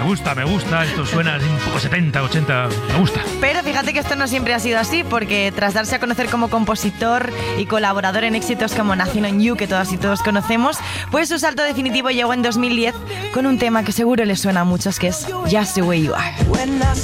gusta. Esto suena un poco 70, 80. Me gusta. Pero fíjate que esto no siempre ha sido así, porque tras darse a conocer como compositor y colaborador en éxitos como Nothing on You, que todas y todos conocemos, pues su salto definitivo llegó en 2010 con un tema que seguro les suena a muchos, que es Just the Way You Are.